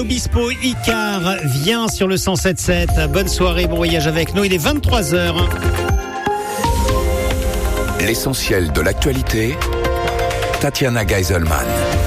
Obispo Icar vient sur le 107.7. Bonne soirée, bon voyage avec nous. Il est 23h. L'essentiel de l'actualité, Tatiana Geiselman.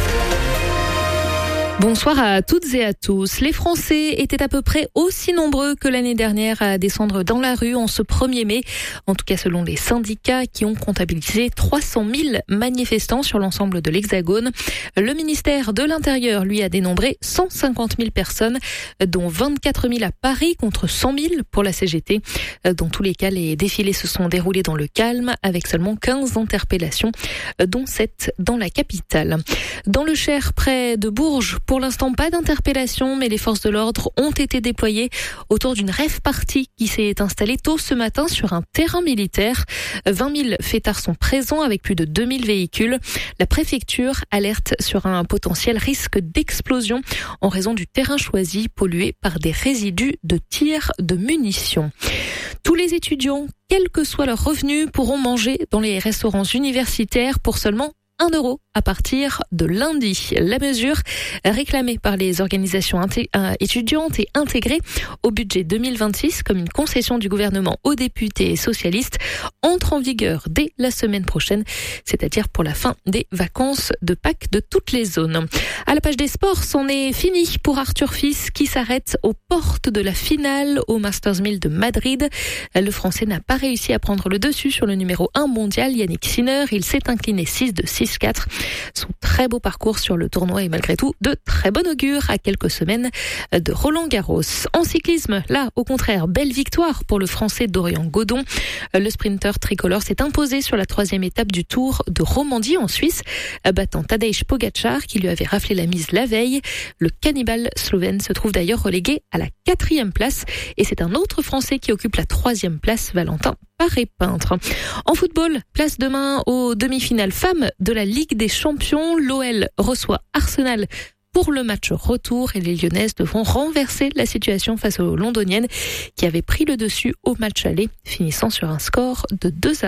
Bonsoir à toutes et à tous. Les Français étaient à peu près aussi nombreux que l'année dernière à descendre dans la rue en ce 1er mai. En tout cas, selon les syndicats qui ont comptabilisé 300 000 manifestants sur l'ensemble de l'Hexagone. Le ministère de l'Intérieur, lui, a dénombré 150 000 personnes, dont 24 000 à Paris contre 100 000 pour la CGT. Dans tous les cas, les défilés se sont déroulés dans le calme avec seulement 15 interpellations, dont 7 dans la capitale. Dans le Cher, près de Bourges, pour l'instant, pas d'interpellation, mais les forces de l'ordre ont été déployées autour d'une rave party qui s'est installée tôt ce matin sur un terrain militaire. 20 000 fêtards sont présents avec plus de 2 000 véhicules. La préfecture alerte sur un potentiel risque d'explosion en raison du terrain choisi pollué par des résidus de tir de munitions. Tous les étudiants, quel que soit leur revenu, pourront manger dans les restaurants universitaires pour seulement 1 € à partir de lundi. La mesure, réclamée par les organisations étudiantes et intégrée au budget 2026 comme une concession du gouvernement aux députés socialistes, entre en vigueur dès la semaine prochaine, c'est-à-dire pour la fin des vacances de Pâques de toutes les zones. À la page des sports, c'en est fini pour Arthur Fils qui s'arrête aux portes de la finale au Masters 1000 de Madrid. Le Français n'a pas réussi à prendre le dessus sur le numéro 1 mondial, Yannick Sinner. Il s'est incliné 6-2, 6-4. Son très beau parcours sur le tournoi est malgré tout de très bon augure à quelques semaines de Roland-Garros. En cyclisme, là, au contraire, belle victoire pour le Français Dorian Godon. Le sprinter tricolore s'est imposé sur la 3e étape du Tour de Romandie en Suisse, battant Tadej Pogačar qui lui avait raflé la mise la veille. Le cannibale slovène se trouve d'ailleurs relégué à la 4e place et c'est un autre Français qui occupe la 3e place, Valentin Paré-Peintre. En football, place demain aux demi-finales femmes de la Ligue des Champions. L'OL reçoit Arsenal pour le match retour et les Lyonnaises devront renverser la situation face aux Londoniennes qui avaient pris le dessus au match aller, finissant sur un score de 2-1.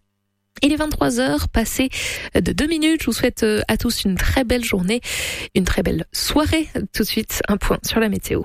Il est 23h, passé de 2 minutes. Je vous souhaite à tous une très belle journée, une très belle soirée. Tout de suite, un point sur la météo.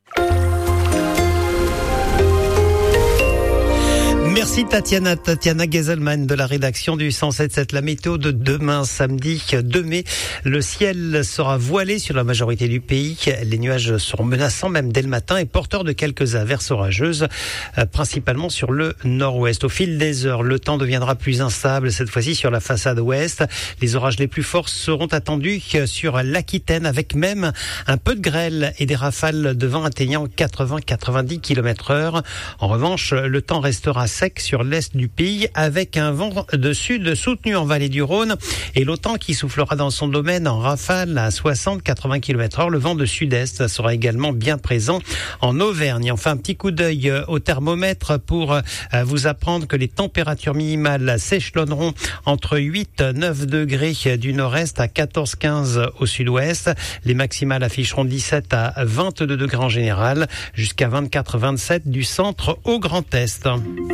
Merci Tatiana Geiselman de la rédaction du 107.7. La météo de demain, samedi 2 mai. Le ciel sera voilé sur la majorité du pays. Les nuages seront menaçants même dès le matin et porteurs de quelques averses orageuses, principalement sur le nord-ouest. Au fil des heures, le temps deviendra plus instable, cette fois-ci sur la façade ouest. Les orages les plus forts seront attendus sur l'Aquitaine avec même un peu de grêle et des rafales de vent atteignant 80-90 km/h. En revanche, le temps restera sec sur l'est du pays avec un vent de sud soutenu en vallée du Rhône et l'OTAN qui soufflera dans son domaine en rafale à 60-80 km/h. Le vent de sud-est sera également bien présent en Auvergne. Enfin, un petit coup d'œil au thermomètre pour vous apprendre que les températures minimales s'échelonneront entre 8-9 degrés du nord-est à 14-15 au sud-ouest. Les maximales afficheront 17 à 22 degrés en général, jusqu'à 24-27 du centre au Grand Est.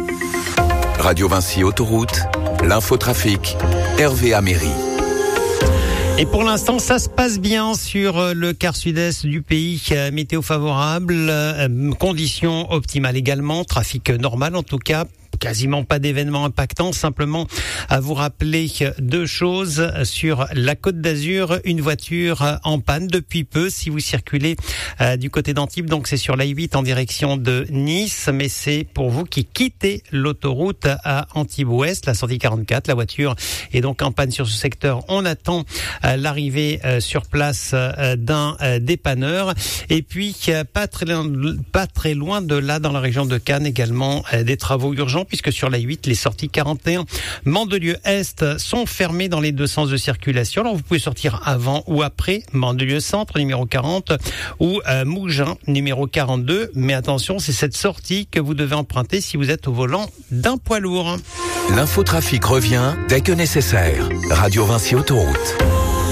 Radio Vinci Autoroute, l'infotrafic, Hervé Améry. Et pour l'instant, ça se passe bien sur le quart sud-est du pays. Météo favorable, conditions optimales également, trafic normal en tout cas. Quasiment pas d'événements impactants, simplement à vous rappeler 2 choses sur la Côte d'Azur. Une voiture en panne depuis peu si vous circulez du côté d'Antibes, donc c'est sur l'A8 en direction de Nice, mais c'est pour vous qui quittez l'autoroute à Antibes-Ouest, la sortie 44. La voiture est donc en panne sur ce secteur. On attend l'arrivée sur place d'un dépanneur. Et puis pas très loin de là, dans la région de Cannes également, des travaux urgents puisque sur la 8, les sorties 41 Mandelieu-Est sont fermées dans les 2 sens de circulation. Alors vous pouvez sortir avant ou après Mandelieu-Centre, numéro 40, ou Mougins, numéro 42. Mais attention, c'est cette sortie que vous devez emprunter si vous êtes au volant d'un poids lourd. L'infotrafic revient dès que nécessaire. Radio Vinci Autoroute.